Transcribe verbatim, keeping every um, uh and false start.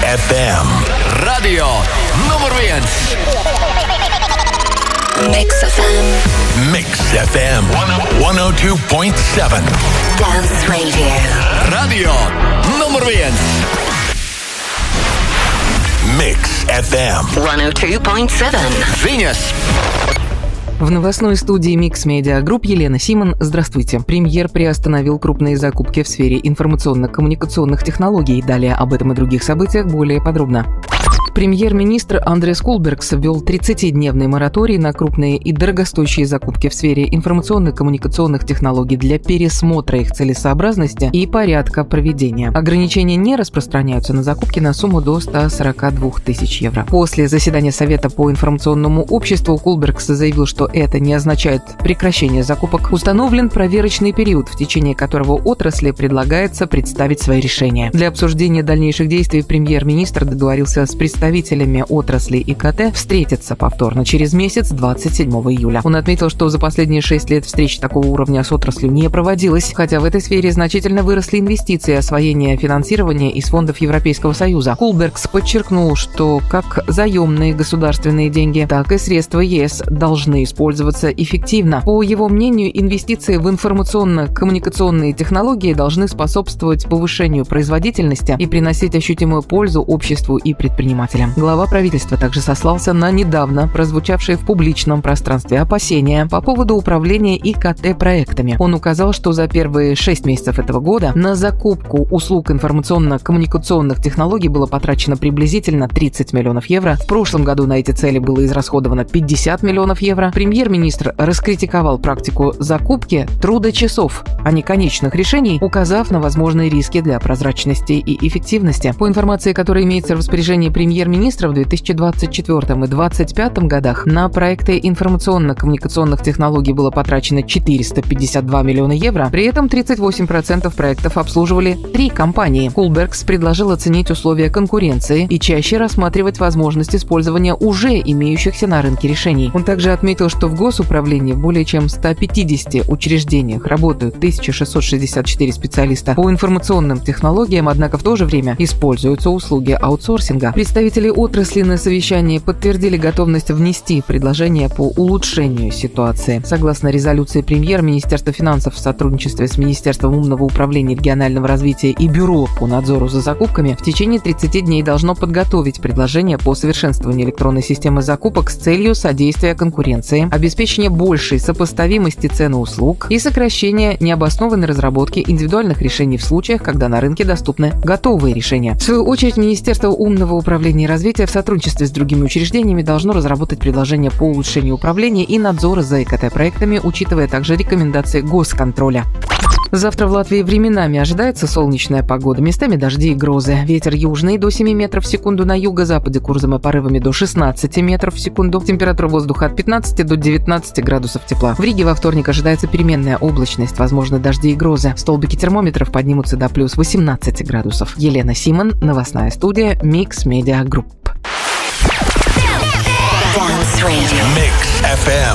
эф эм. Radio nummer viens. Mix эф эм. Mix эф эм сто два и семь. Dance Radio. Radio nummer viens. Mix эф эм сто два и семь. Venus. В новостной студии Mix Media Group Елена Симон. Здравствуйте. Премьер приостановил крупные закупки в сфере информационно-коммуникационных технологий. Далее об этом и других событиях более подробно. Премьер-министр Андрес Кулбергс ввел тридцатидневный мораторий на крупные и дорогостоящие закупки в сфере информационно-коммуникационных технологий для пересмотра их целесообразности и порядка проведения. Ограничения не распространяются на закупки на сумму до ста сорока двух тысяч евро. После заседания Совета по информационному обществу Кулбергс заявил, что это не означает прекращение закупок. Установлен проверочный период, в течение которого отрасли предлагается представить свои решения. Для обсуждения дальнейших действий премьер-министр договорился с представителями представителями отрасли ИКТ встретиться повторно через месяц, двадцать седьмого июля. Он отметил, что за последние шесть лет встреч такого уровня с отраслью не проводилось, хотя в этой сфере значительно выросли инвестиции и освоение финансирования из фондов Европейского Союза. Кулбергс подчеркнул, что как заемные государственные деньги, так и средства ЕС должны использоваться эффективно. По его мнению, инвестиции в информационно-коммуникационные технологии должны способствовать повышению производительности и приносить ощутимую пользу обществу и предпринимателям. Глава правительства также сослался на недавно прозвучавшие в публичном пространстве опасения по поводу управления ИКТ-проектами. Он указал, что за первые шесть месяцев этого года на закупку услуг информационно-коммуникационных технологий было потрачено приблизительно тридцать миллионов евро. В прошлом году на эти цели было израсходовано пятьдесят миллионов евро. Премьер-министр раскритиковал практику закупки трудочасов, а не конечных решений, указав на возможные риски для прозрачности и эффективности. По информации, которая имеется в распоряжении премьер-министра, Министра в две тысячи двадцать четвёртом и две тысячи двадцать пятом годах на проекты информационно-коммуникационных технологий было потрачено четыреста пятьдесят два миллиона евро, при этом тридцать восемь процентов проектов обслуживали три компании. Кулбергс предложил оценить условия конкуренции и чаще рассматривать возможность использования уже имеющихся на рынке решений. Он также отметил, что в госуправлении в более чем ста пятидесяти учреждениях работают тысяча шестьсот шестьдесят четыре специалиста по информационным технологиям, однако в то же время используются услуги аутсорсинга. Представители отрасли на совещании подтвердили готовность внести предложения по улучшению ситуации. Согласно резолюции премьер, Министерство финансов в сотрудничестве с Министерством умного управления регионального развития и Бюро по надзору за закупками в течение тридцати дней должно подготовить предложение по совершенствованию электронной системы закупок с целью содействия конкуренции, обеспечения большей сопоставимости цен и услуг и сокращения необоснованной разработки индивидуальных решений в случаях, когда на рынке доступны готовые решения. В свою очередь, Министерство умного управления и развития в сотрудничестве с другими учреждениями должно разработать предложения по улучшению управления и надзора за ИКТ-проектами, учитывая также рекомендации госконтроля. Завтра в Латвии временами ожидается солнечная погода, местами дожди и грозы. Ветер южный до семи метров в секунду, на юго-западе курсами порывами до шестнадцати метров в секунду. Температура воздуха от пятнадцати до девятнадцати градусов тепла. В Риге во вторник ожидается переменная облачность, возможно дожди и грозы. Столбики термометров поднимутся до плюс восемнадцати градусов. Елена Симон, новостная студия Mix Media Group. Mix эф эм.